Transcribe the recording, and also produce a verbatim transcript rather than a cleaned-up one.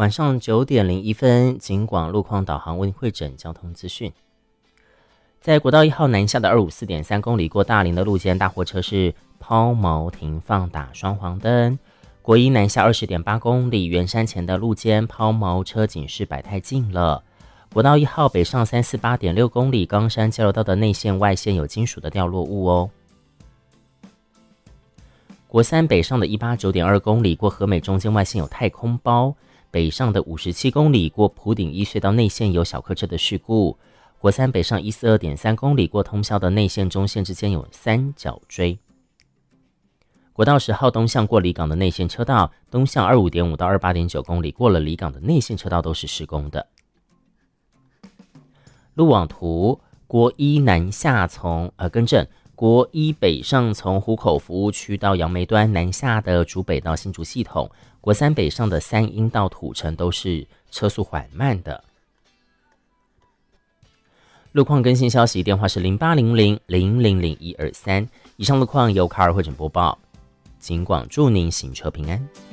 晚上九点零一分，警广路况导航为您汇整交通资讯。在国道一号南下的二五四点三公里过大林的路肩，大货车是抛锚停放打双黄灯。国一南下二十点八公里，圆山前的路肩抛锚车警示摆太近了。国道一号北上三四八点六公里，冈山交流道的内线外线有金属的掉落物哦。国三北上的一八九点二公里过和美中间外线有太空包，北上的五十七公里过埔顶一隧道内线有小客车的事故。国三北上一四二点三公里过通霄的内线中线之间有三角锥。国道十号东向过离港的内线车道，东向二五点五到二八点九公里过了离港的内线车道都是施工的。路网图，国一南下从呃更正，国一北上从湖口服务区到杨梅端南下的竹北到新竹系统，国三北上的三鹰到土城都是车速缓慢的。路况更新消息，电话是零八零零零零零一二三。以上路况由卡尔汇整播报，警广祝您行车平安。